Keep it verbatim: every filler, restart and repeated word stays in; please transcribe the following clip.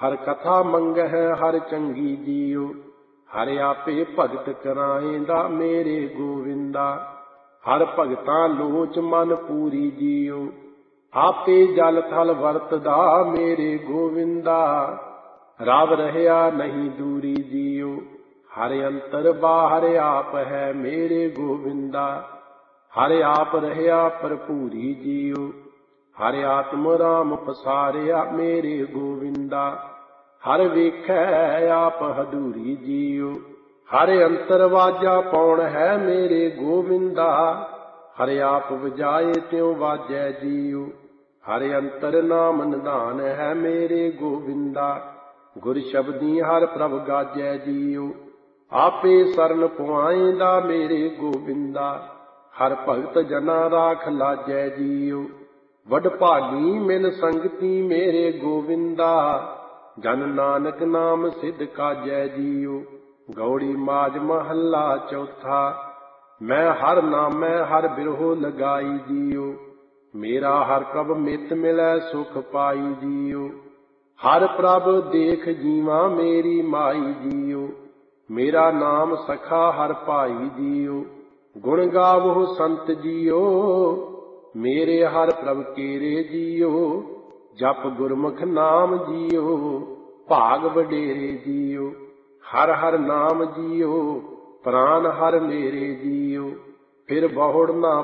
हर कथा मंगह हर चंगी जियो, हर आपे भगत कराएंदा मेरे गोविंदा। हर भगतां लोच मन पूरी जियो, आपे जल थल वरतदा मेरे गोविंदा। रब रहया नहीं दूरी जियो, हर अंतर बाहर आप है मेरे गोविंदा। हर आप रहया भरपूरी जियो, हर आत्म राम पसारिया मेरे गोविंदा। हर वेखै आप हदूरी जियो, हर अंतर वाजा पौण है मेरे गोविंदा। हर आप वजाए त्यों वाजै जियो, हर अंतर नाम निधान है मेरे गोविंदा। गुर शब्दी हर प्रभ गाजै जियो, आपे सरन पुआएंदा मेरे गोविंदा। हर भगत जना राख लाजै जियो, वडभागी मिल संगति मेरे गोविंदा। जन नानक नाम सिद्ध काजै जियो, गौड़ी माज महला चौथा। मैं हर नामै हर बिरहो लगाई जियो, मेरा हर प्रभ मित मिलै सुख पाई जियो। हर प्रभ देख जीवा मेरी माई जियो, मेरा नाम सखा हर पाई जियो। गुण गावो संत जियो, मेरे हर प्रभ केरे जियो। जप गुरमुख नाम जियो, भाग वडेरे जियो। हर हर नाम जियो, प्राण हर मेरे जियो। फिर बहुड़ ना